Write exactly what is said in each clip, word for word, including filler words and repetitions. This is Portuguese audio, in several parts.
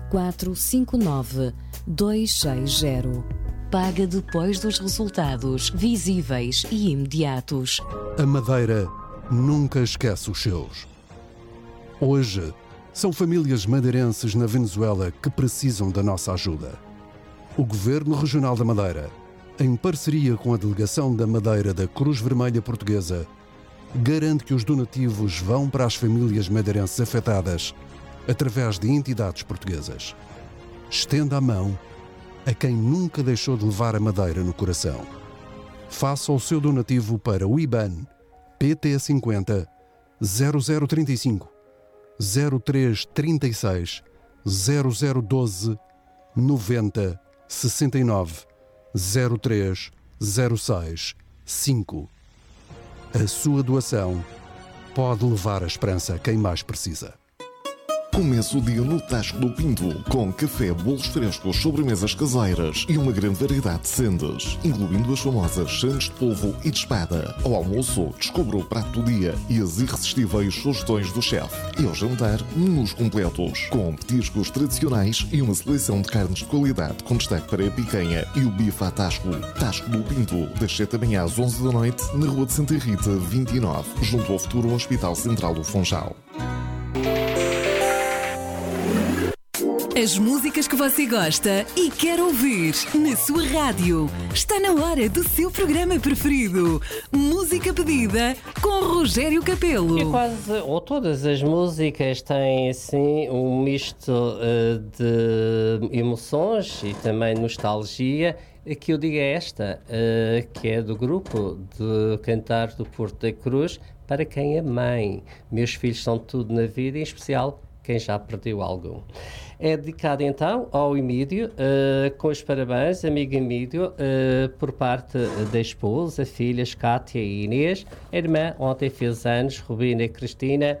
quatro cinco nove dois seis zero. Paga depois dos resultados visíveis e imediatos. A Madeira nunca esquece os seus. Hoje, são famílias madeirenses na Venezuela que precisam da nossa ajuda. O Governo Regional da Madeira, em parceria com a Delegação da Madeira da Cruz Vermelha Portuguesa, garante que os donativos vão para as famílias madeirenses afetadas através de entidades portuguesas. Estenda a mão a quem nunca deixou de levar a Madeira no coração. Faça o seu donativo para o I B A N P T cinquenta zero zero trinta e cinco zero três trinta e seis zero zero doze noventa sessenta e nove zero três zero seis cinco. A sua doação pode levar a esperança a quem mais precisa. Começa o dia no Tasco do Pinto, com café, bolos frescos, sobremesas caseiras e uma grande variedade de sendas, incluindo as famosas sandes de polvo e de espada. Ao almoço, descubra o prato do dia e as irresistíveis sugestões do chefe. E ao jantar, menus completos, com petiscos tradicionais e uma seleção de carnes de qualidade, com destaque para a picanha e o bife à Tasco. Tasco do Pinto, das sete da manhã às onze da noite, na Rua de Santa Rita, vinte e nove, junto ao futuro Hospital Central do Funchal. As músicas que você gosta e quer ouvir na sua rádio. Está na hora do seu programa preferido. Música pedida com Rogério Capelo. E quase, ou todas as músicas têm assim um misto uh, de emoções e também nostalgia. Que eu digo é esta, uh, que é do grupo de Cantar do Porto da Cruz, para quem é mãe. Meus filhos são tudo na vida, em especial quem já perdeu algum. É dedicado então ao Emílio, uh, com os parabéns, amigo Emílio, uh, por parte da esposa, filhas Cátia e Inês, a irmã ontem fez anos, Rubina e Cristina,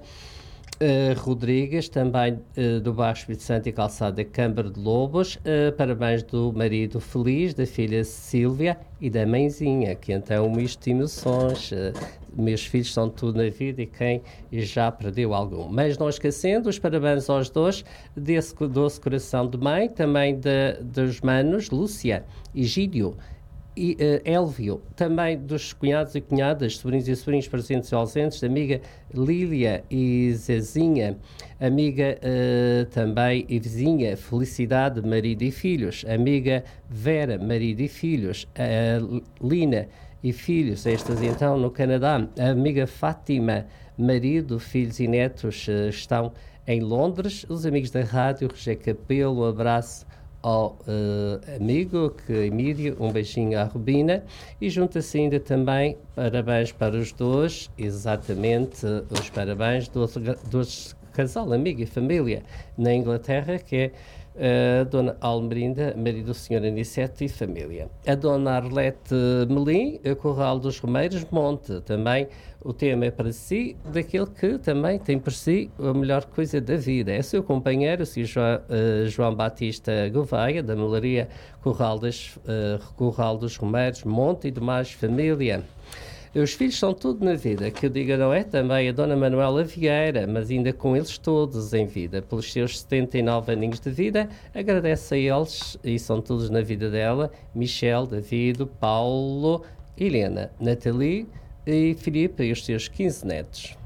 Uh, Rodrigues, também uh, do Baixo Espírito Santo e Calçada Câmara de Lobos, uh, parabéns do marido Feliz, da filha Sílvia e da mãezinha, que então um misto de emoções. Uh, meus filhos são tudo na vida e quem já perdeu algum. Mas não esquecendo, os parabéns aos dois, desse doce coração de mãe, também de, dos manos, Lúcia e Gídio. E uh, Elvio, também dos cunhados e cunhadas, sobrinhos e sobrinhos presentes e ausentes, amiga Lília e Zezinha, amiga uh, também e vizinha Felicidade, marido e filhos, amiga Vera, marido e filhos, uh, Lina e filhos, estas então no Canadá, a amiga Fátima, marido, filhos e netos uh, estão em Londres, os amigos da rádio, Rogério Capelo, um abraço ao uh, amigo, que Emílio, um beijinho à Rubina, e junta-se ainda também parabéns para os dois, exatamente uh, os parabéns do, do casal, amigo e família na Inglaterra, que é a Dona Almerinda, marido do senhor Aniceto e família. A Dona Arlete Melim, a Corral dos Romeiros, Monte. Também o tema é para si, daquele que também tem por si a melhor coisa da vida. É seu companheiro, o senhor João, uh, João Batista Gouveia, da Melaria Corral, das, uh, Corral dos Romeiros, Monte e demais família. Os filhos são tudo na vida, que eu diga não é também a Dona Manuela Vieira, mas ainda com eles todos em vida, pelos seus setenta e nove aninhos de vida, agradece a eles, e são todos na vida dela, Michel, David, Paulo, Helena, Nathalie e Filipe e os seus quinze netos.